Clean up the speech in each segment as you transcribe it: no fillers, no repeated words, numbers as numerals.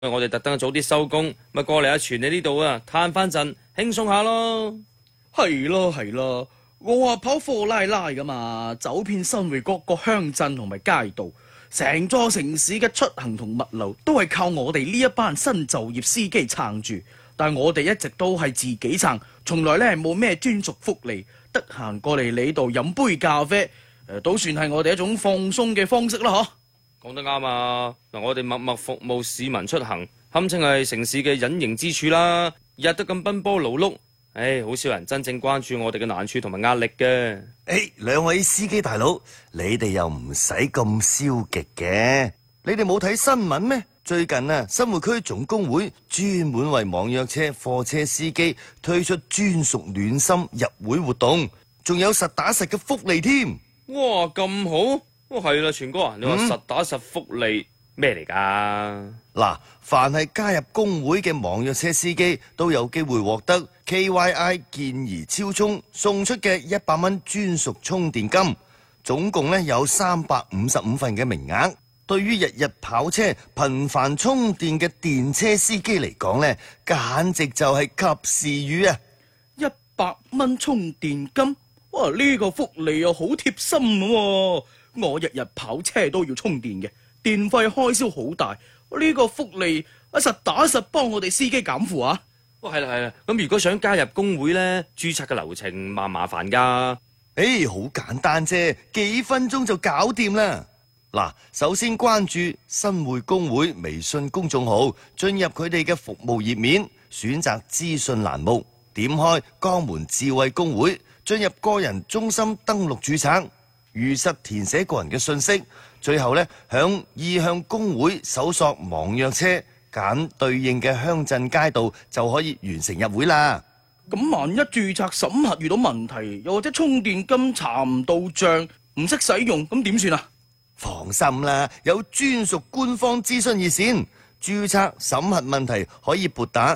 我哋特登早啲收工，咪過嚟阿全你呢度啊，攤翻陣，輕鬆下咯。 係咯，我話跑貨拉拉噶嘛，走遍新會各個鄉鎮同埋街道，成座城市嘅出行同物流都係靠我哋呢一班新就業司機撐住。但係我哋一直都係自己撐，從來咧係冇咩專屬福利。得閒過嚟你度飲杯咖啡，都算係我哋一種放鬆嘅方式啦，嗬。 講得啱啊！嗱，我哋默默服務市民出行，堪稱係城市嘅隱形之柱啦。日都咁奔波勞碌，好少人真正關注我哋嘅難處同埋壓力嘅。 兩位司機大佬，你哋又唔使咁消極嘅。你哋冇睇新聞咩？最近啊，新會區總工會專門為網約車、貨車司機推出專屬暖心入會活動，仲有實打實嘅福利添。 哇，咁好！係啦，全哥啊，你話實打實福利咩嚟㗎？ 嗱，凡係加入工會嘅網約車司機都有機會獲得 KYI 健怡超充送出嘅100蚊專屬充電金，總共呢有355份嘅名額。對於日日跑車頻繁充電嘅電車司機嚟講呢，簡直就係及時雨啊 ！100蚊充電金，哇！呢個福利又好貼心喎。我日日跑車都要充電嘅，電費開銷好大。呢個福利實打實幫我哋司機減負啊！ 係啦，咁如果想加入工會呢，註冊嘅流程麻唔麻煩㗎？ 好簡單啫，幾分鐘就搞掂啦。嗱，首先關注新會工會微信公眾號，進入佢哋嘅服務頁面，選擇資訊欄目，點開江門智慧工會，進入個人中心登錄註冊，如實填寫個人嘅信息，最後呢，響意向工會搜索網約車，揀對應嘅鄉鎮街道就可以完成入會啦。 咁萬一註冊審核遇到問題，又或者充電金查唔到帳，唔識使用，咁點算啊？ 放心啦，有專屬官方諮詢熱線，註冊審核問題可以撥打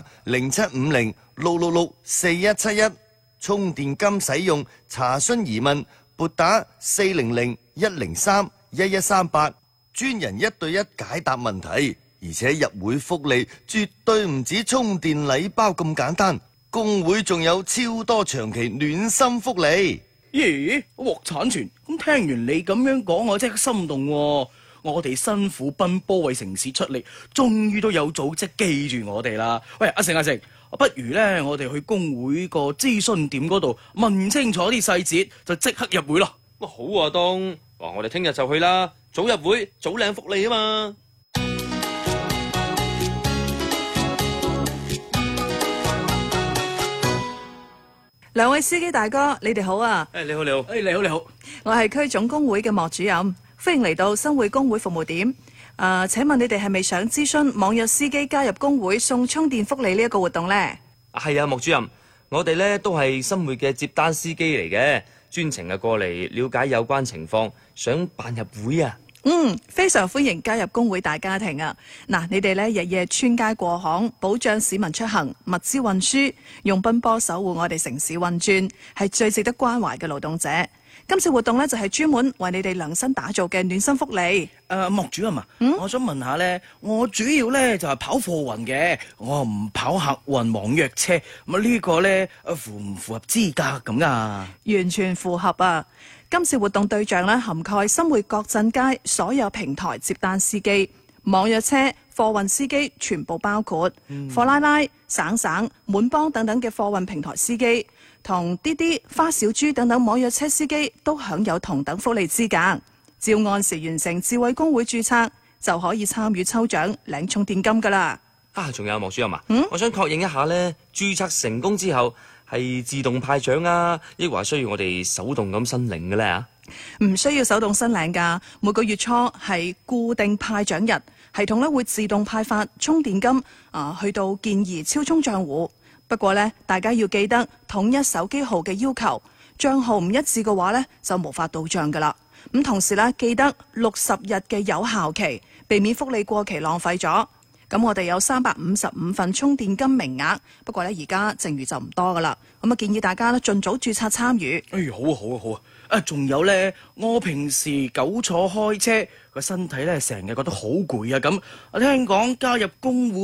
0750-666-4171，充電金使用查詢疑問撥打400-103-1138，專人1對1解答問題。而且入會福利絕對唔止充電禮包咁簡單，工會仲有超多長期暖心福利。 咦，獲產權咁，聽完你咁樣講，我真係心動喎。我哋辛苦奔波為城市出力，終於都有組織記住我哋啦。喂，阿成，不如呢，我哋去工會個諮詢點嗰度問清楚啲細節，就即刻入會咯。 好啊，東，我哋聽日就去啦，早入會早領福利啊嘛。 兩位司機大哥，你哋好啊！ 你好。 你好。 我係區總工會嘅莫主任，歡迎嚟到新會工會服務點。請問你哋係咪想諮詢網約司機加入工會送充電福利呢一個活動呢？ 係啊，莫主任，我哋呢都係新會嘅接單司機嚟嘅，專程過嚟了解有關情況，想辦入會啊。 非常歡迎加入工會大家庭啊！嗱，你哋呢日夜穿街過巷，保障市民出行、物資運輸，用奔波守護我哋城市運轉，係最值得關懷嘅勞動者。今次活動呢，就係專門為你哋量身打造嘅暖心福利。 莫主任啊，我想問下呢，我主要呢就係跑貨運嘅，我唔跑客運網約車，咁呢個呢符唔符合資格咁啊？ 完全符合啊！今次活動對象呢，涵蓋新會各鎮街所有平台接單司機、網約車、貨運司機，全部包括貨拉拉、省滿幫等等嘅貨運平台司機，同滴滴、花小豬等等網約車司機都享有同等福利資格。只要按時完成智慧工會註冊，就可以參與抽獎領充電金噶啦。 仲有莫主任啊，我想確認一下呢，註冊成功之後係自動派獎啊，抑或需要我哋手動咁申領嘅呢？ 唔需要手動申領噶，每個月初係固定派獎日，系統咧會自動派發充電金去到健怡超充賬戶。不過呢，大家要記得統一手機號嘅要求，賬號唔一致嘅話呢，就無法到賬噶啦。咁同時呢，記得60日嘅有效期，避免福利過期浪費咗。 咁我哋有355份充電金名額，不過呢，而家剩餘就唔多噶啦。咁啊，建議大家呢盡早註冊參與。 好啊好啊好啊！仲有呢，我平時久坐開車，個身體呢成日覺得好攰啊咁。聽講加入工會